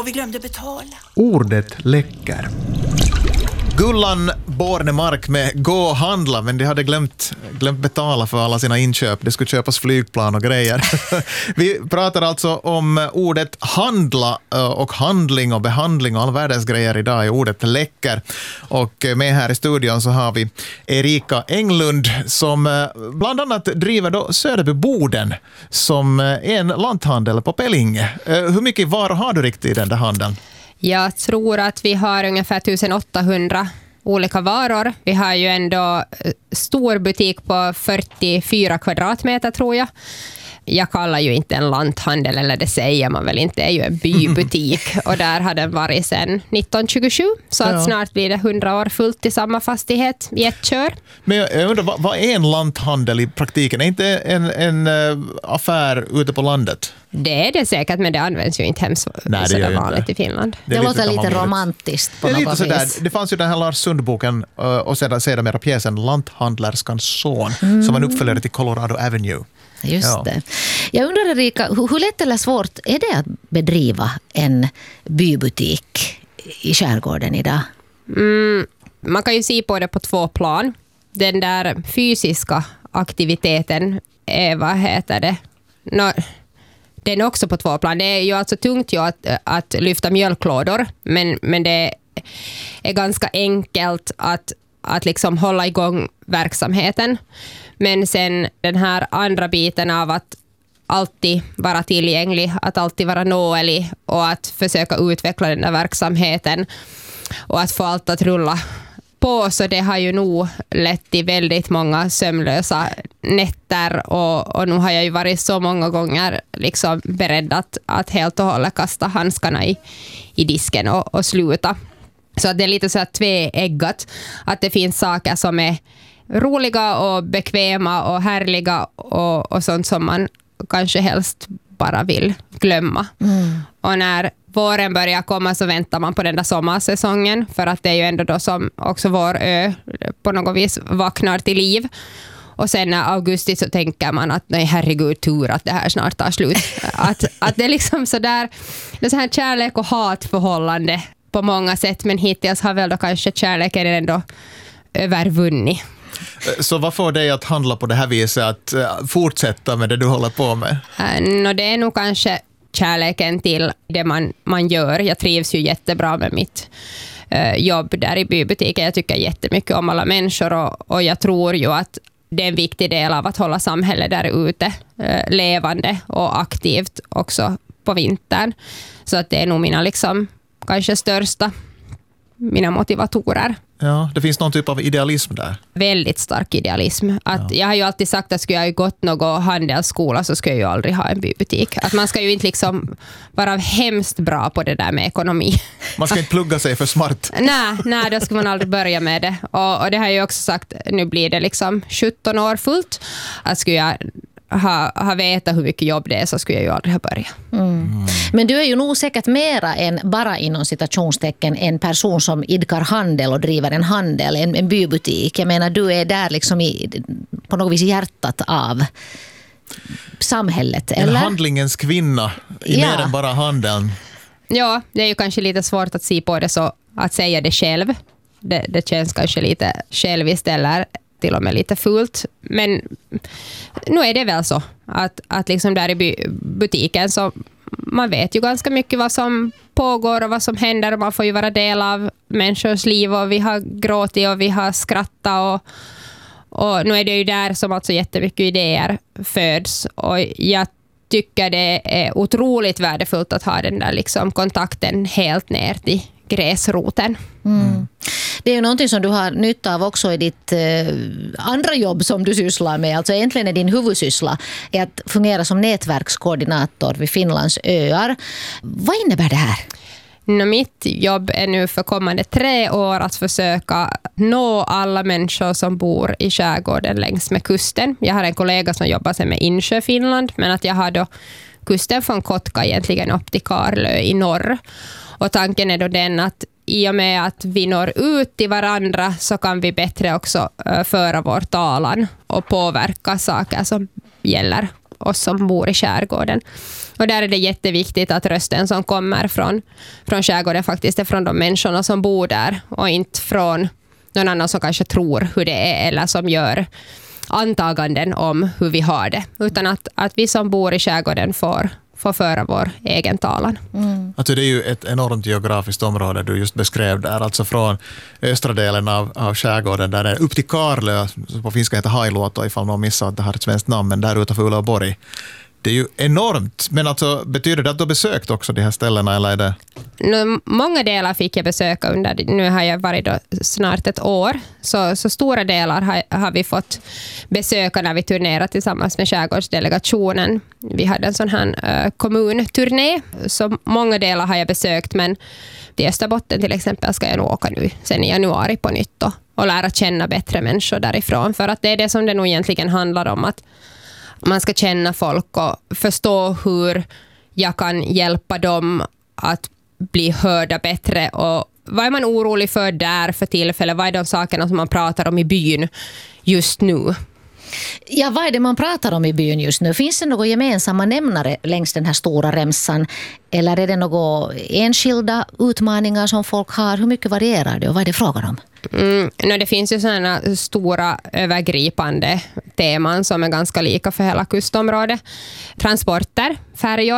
Och vi glömde betala. Ordet läcker. Gullan Bornemark med gå och handla, men de hade glömt betala för alla sina inköp. Det skulle köpas flygplan och grejer. Vi pratar alltså om ordet handla och handling och behandling och all världens grejer idag i ordet läcker. Och med här i studion så har vi Erika Englund som bland annat driver då Söderbyboden som är en lanthandel på Pellinge. Hur mycket varor har du riktigt i den där handeln? Jag tror att vi har ungefär 1800 olika varor. Vi har ju ändå stor butik på 44 kvadratmeter tror jag. Jag kallar ju inte en lanthandel, eller det säger man väl inte, det är ju en bybutik. Och där har den varit sedan 1927. Så att snart blir det 100 år fullt i samma fastighet i ett kör. Men jag undrar, vad är en lanthandel i praktiken? Är inte en affär ute på landet? Det är det säkert, men det används ju inte hemskt så vanligt i Finland. Det låter lite romantiskt på något vis. Det fanns ju den här Lars Sundboken och sedan mera pjäsen Lanthandlerskans son som var en uppföljare till Colorado Avenue. Just det. Jag undrar, Erika, hur lätt eller svårt är det att bedriva en bybutik i skärgården idag? Man kan ju se på det på två plan. Den där fysiska aktiviteten är, den är också på två plan. Det är ju alltså tungt ju att lyfta mjölklådor, men det är ganska enkelt att liksom hålla igång verksamheten. Men sen den här andra biten av att alltid vara tillgänglig, att alltid vara nåelig och att försöka utveckla den där verksamheten och att få allt att rulla på, så det har ju nog lett till väldigt många sömnlösa nätter och nu har jag ju varit så många gånger liksom beredd att helt och hållet kasta handskarna i disken och sluta. Så att det är lite så här tveeggat, att det finns saker som är roliga och bekväma och härliga och sånt som man kanske helst bara vill glömma. Och när våren börjar komma så väntar man på den där sommarsäsongen, för att det är ju ändå då som också vår ö på något vis vaknar till liv. Och sen när augusti så tänker man att nej herregud, tur att det här snart tar slut. att det är liksom så där, det är så här kärlek och hatförhållande på många sätt, men hittills har väl då kanske kärleken ändå övervunnit. Så vad får dig att handla på det här viset, att fortsätta med det du håller på med? Det är nog kanske kärleken till det man gör. Jag trivs ju jättebra med mitt jobb där i bybutiken. Jag tycker jättemycket om alla människor och jag tror ju att det är en viktig del av att hålla samhället där ute levande och aktivt också på vintern. Så att det är nog mina liksom kanske mina motivatorer. Ja, det finns någon typ av idealism där. Väldigt stark idealism. Jag har ju alltid sagt att skulle jag gått någon handelsskola så skulle jag ju aldrig ha en bybutik. Att man ska ju inte liksom vara hemskt bra på det där med ekonomi. Man ska inte plugga sig för smart. Nej, då ska man aldrig börja med det. Och det har jag ju också sagt, nu blir det liksom 17 år fullt. Att skulle jag ha vetat hur mycket jobb det är så skulle jag ju aldrig ha börjat. Men du är ju nog säkert mera än bara inom citationstecken en person som idkar handel och driver en handel, en bybutik. Jag menar, du är där liksom på något vis hjärtat av samhället, eller? En handlingens kvinna i mer än bara handeln. Ja, det är ju kanske lite svårt att se på det så att säga det själv. Det känns kanske lite själviskt eller till och med lite fult. Men nu är det väl så att liksom där i butiken så man vet ju ganska mycket vad som pågår och vad som händer och man får ju vara del av människors liv och vi har gråtit och vi har skrattat och nu är det ju där som alltså jättemycket idéer föds och jag tycker det är otroligt värdefullt att ha den där liksom kontakten helt ner till gräsroten. Det är ju någonting som du har nytta av också i ditt andra jobb som du sysslar med. Alltså egentligen är din huvudsyssla är att fungera som nätverkskoordinator vid Finlands öar. Vad innebär det här? Mitt jobb är nu för kommande 3 år att försöka nå alla människor som bor i skärgården längs med kusten. Jag har en kollega som jobbar med Insjö, Finland, men att jag har då kusten från Kotka egentligen upp till Karlö i norr. Och tanken är då den att i och med att vi når ut till varandra så kan vi bättre också föra vår talan och påverka saker som gäller oss som bor i skärgården. Och där är det jätteviktigt att rösten som kommer från skärgården faktiskt är från de människorna som bor där och inte från någon annan som kanske tror hur det är eller som gör antaganden om hur vi har det. Utan att vi som bor i skärgården får föra vår egen talan. Alltså det är ju ett enormt geografiskt område du just beskrev där, alltså från östra delen av skärgården där det är upp till Karlö, på finska heter Hailuoto ifall någon missar att det har ett svenskt namn, men där utanför Uleåborg. Det är ju enormt, men alltså, betyder det att du har besökt också de här ställena eller är det? Många delar fick jag besöka under, nu har jag varit då snart ett år, så stora delar har vi fått besöka när vi turnerat tillsammans med skärgårdsdelegationen. Vi hade en sån här kommunturné, så många delar har jag besökt, men till Österbotten till exempel ska jag nog åka nu sen i januari på nytt och lära känna bättre människor därifrån, för att det är det som det nog egentligen handlar om, att man ska känna folk och förstå hur jag kan hjälpa dem att bli hörda bättre. Och vad är man orolig för där för tillfället? Vad är de sakerna som man pratar om i byn just nu? Ja, vad är det man pratar om i byn just nu? Finns det några gemensamma nämnare längs den här stora remsan? Eller är det några enskilda utmaningar som folk har? Hur mycket varierar det och vad är det frågan om? Det finns ju sådana stora övergripande teman som är ganska lika för hela kustområdet. Transporter, färjor.